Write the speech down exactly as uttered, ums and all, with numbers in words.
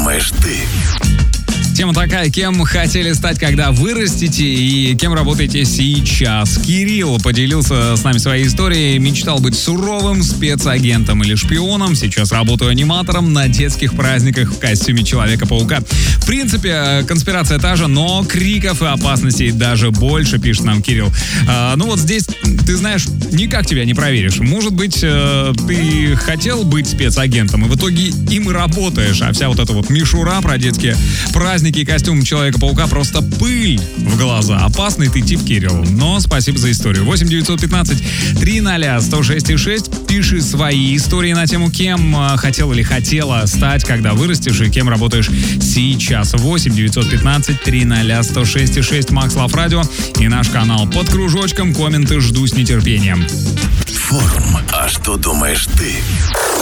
думаешь ты? Тема такая: кем хотели стать, когда вырастете, и кем работаете сейчас? Кирилл поделился с нами своей историей. Мечтал быть суровым спецагентом или шпионом. Сейчас работаю аниматором на детских праздниках в костюме Человека-паука. В принципе, конспирация та же, но криков и опасностей даже больше, пишет нам Кирилл. А, ну вот здесь, ты знаешь, никак тебя не проверишь. Может быть, ты хотел быть спецагентом, и в итоге им и работаешь, а вся вот эта вот мишура про детские праздники и костюм Человека-паука просто пыль в глаза. Опасный ты тип, Кирилл. Но спасибо за историю. восемь девятьсот пятнадцать триста сто шесть и шесть. Пиши свои истории на тему, кем хотел или хотела стать, когда вырастешь, и кем работаешь сейчас. восемь девятьсот пятнадцать триста сто шесть и шесть. Макс Лав Радио и наш канал под кружочком. Комменты жду с нетерпением. Форум. А что думаешь ты?